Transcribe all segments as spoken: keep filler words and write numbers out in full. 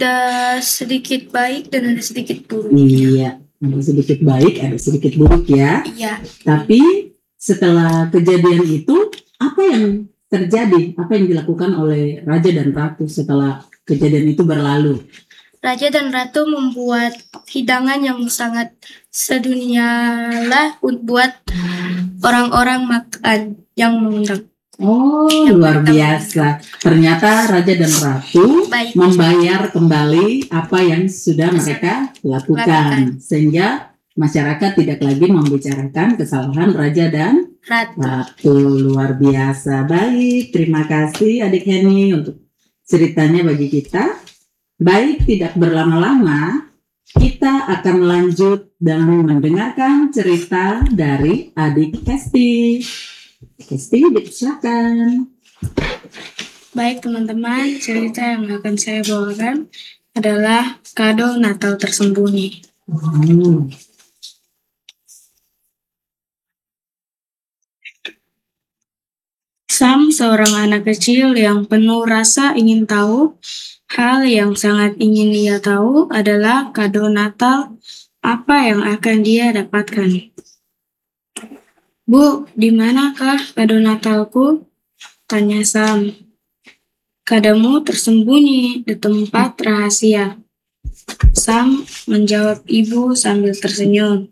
ada sedikit baik dan ada sedikit buruk. Iya, ada sedikit baik, ada sedikit buruk ya. Iya. Tapi setelah kejadian itu, apa yang terjadi? Apa yang dilakukan oleh Raja dan Ratu setelah kejadian itu berlalu? Raja dan Ratu membuat hidangan yang sangat sedunia lah buat orang-orang makan yang mengundang. Oh, Yang luar pertama. biasa. Ternyata Raja dan Ratu Baik. membayar kembali apa yang sudah mereka lakukan. Lakukan. Sehingga masyarakat tidak lagi membicarakan kesalahan Raja dan Ratu. Ratu. Luar biasa. Baik, terima kasih Adik Heni untuk ceritanya bagi kita. Baik, tidak berlama-lama, kita akan lanjut dan mendengarkan cerita dari Adik Hesti. Hesti, dipersilakan. Baik teman-teman, cerita yang akan saya bawakan adalah kado Natal tersembunyi. Hmm. Sam, seorang anak kecil yang penuh rasa ingin tahu, hal yang sangat ingin ia tahu adalah kado Natal apa yang akan dia dapatkan. Bu, di manakah kado Natalku? Tanya Sam. Kadomu tersembunyi di tempat rahasia. Sam menjawab ibu sambil tersenyum.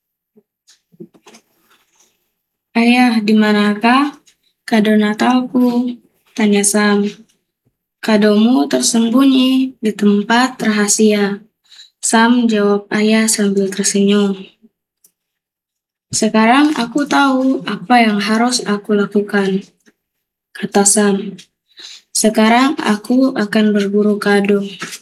Ayah, di manakah kado Natalku? Tanya Sam. Kadomu tersembunyi di tempat rahasia. Sam jawab ayah sambil tersenyum. Sekarang aku tahu apa yang harus aku lakukan, kata Sam. Sekarang aku akan berburu kado.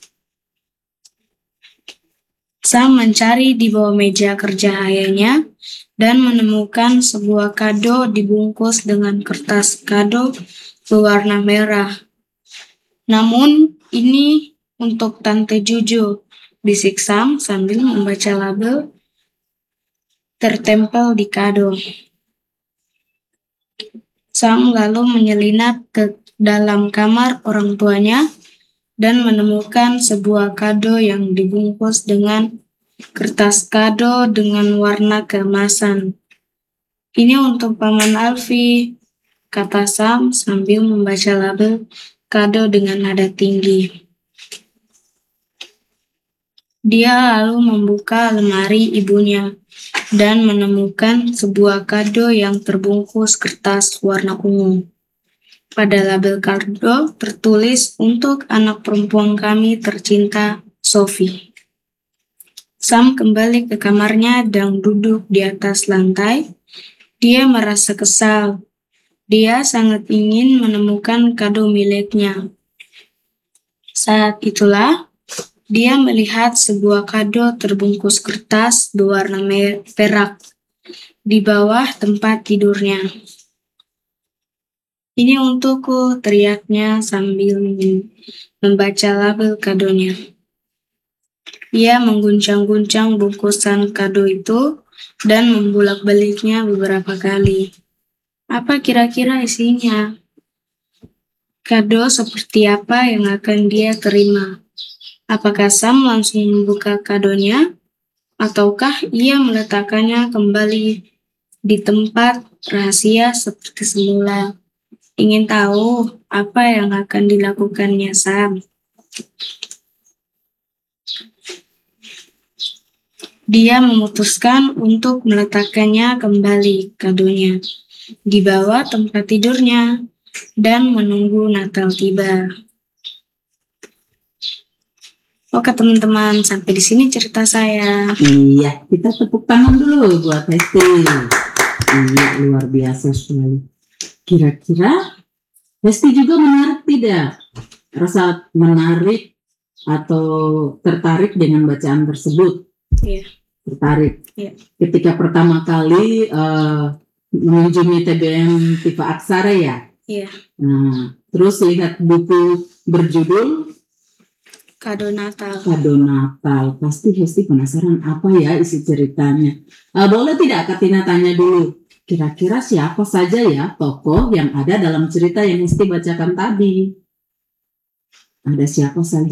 Sam mencari di bawah meja kerja ayahnya dan menemukan sebuah kado dibungkus dengan kertas kado berwarna merah. Namun ini untuk Tante Juju, bisik Sam sambil membaca label tertempel di kado. Sam lalu menyelinap ke dalam kamar orang tuanya dan menemukan sebuah kado yang dibungkus dengan kertas kado dengan warna keemasan. Ini untuk Paman Alfi, kata Sam sambil membaca label kado dengan nada tinggi. Dia lalu membuka lemari ibunya dan menemukan sebuah kado yang terbungkus kertas warna ungu. Pada label kado tertulis untuk anak perempuan kami tercinta, Sophie. Sam kembali ke kamarnya dan duduk di atas lantai. Dia merasa kesal. Dia sangat ingin menemukan kado miliknya. Saat itulah dia melihat sebuah kado terbungkus kertas berwarna perak di bawah tempat tidurnya. Ini untukku, teriaknya sambil membaca label kadonya. Ia mengguncang-guncang bungkusan kado itu dan membulak-baliknya beberapa kali. Apa kira-kira isinya? Kado seperti apa yang akan dia terima? Apakah Sam langsung membuka kadonya? Ataukah ia meletakkannya kembali di tempat rahasia seperti semula? Ingin tahu apa yang akan dilakukannya Sam? Dia memutuskan untuk meletakkannya kembali kadonya di bawah tempat tidurnya dan menunggu Natal tiba. Oke teman-teman, sampai di sini cerita saya. Iya, kita tepuk tangan dulu buat Hesti. Iya, luar biasa sekali. Kira-kira Hesti juga menarik tidak? Rasa menarik atau tertarik dengan bacaan tersebut? Iya. Tertarik. Iya. Ketika pertama kali uh, mengunjungi T B M Tifa Aksara ya? Iya. Nah, terus lihat buku berjudul Kado Natal. Kado Natal. Pasti Hesti penasaran apa ya isi ceritanya. Uh, boleh tidak Katina tanya dulu? Kira-kira siapa saja ya tokoh yang ada dalam cerita yang Hesti bacakan tadi? Ada siapa saja?